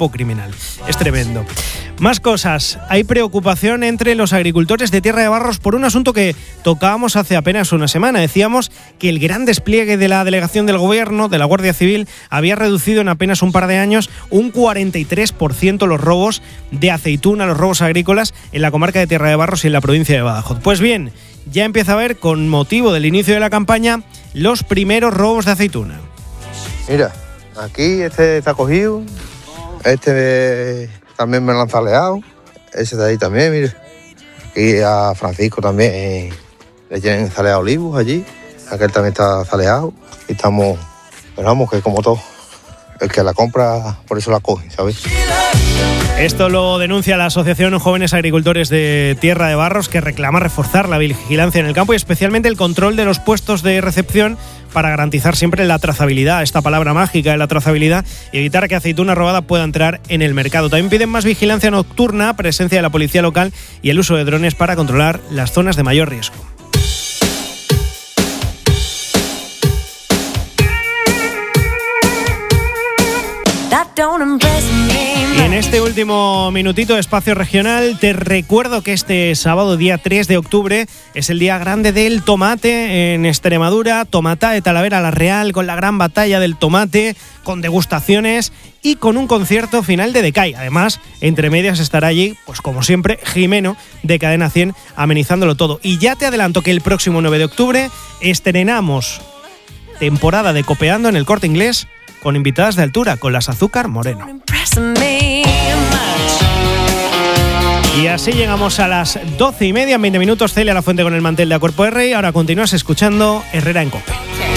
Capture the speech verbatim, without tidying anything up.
grupo criminal. Es tremendo. Más cosas. Hay preocupación entre los agricultores de Tierra de Barros por un asunto que tocábamos hace apenas una semana. Decíamos que el gran despliegue de la delegación del Gobierno, de la Guardia Civil, había reducido en apenas un par de años un cuarenta y tres por ciento los robos de aceituna, los robos agrícolas en la comarca de Tierra de Barros y en la provincia de Badajoz. Pues bien, ya empieza a haber, con motivo del inicio de la campaña, los primeros robos de aceituna. Mira, aquí este está cogido, este de, también me lo han zaleado, ese de ahí también, mira. Y a Francisco también eh, le tienen zaleado olivos allí, aquel también está zaleado. Y estamos, pero vamos, que como todo, el que la compra por eso la coge, ¿sabes? Esto lo denuncia la Asociación Jóvenes Agricultores de Tierra de Barros, que reclama reforzar la vigilancia en el campo y especialmente el control de los puestos de recepción para garantizar siempre la trazabilidad, esta palabra mágica de la trazabilidad, y evitar que aceituna robada pueda entrar en el mercado. También piden más vigilancia nocturna, presencia de la policía local y el uso de drones para controlar las zonas de mayor riesgo. Y en este último minutito de Espacio Regional te recuerdo que este sábado, día tres de octubre, es el día grande del tomate en Extremadura. Tomatá de Talavera la Real, con la gran batalla del tomate, con degustaciones y con un concierto final de Decay. Además, entre medias estará allí, pues como siempre, Jimeno de Cadena cien amenizándolo todo. Y ya te adelanto que el próximo nueve de octubre estrenamos temporada de Copeando en el Corte Inglés, con invitadas de altura, con las Azúcar Moreno. Y así llegamos a las doce y media, en veinte minutos. Celia La Fuente con el mantel de A Cuerpo de Rey. Ahora continúas escuchando Herrera en COPE.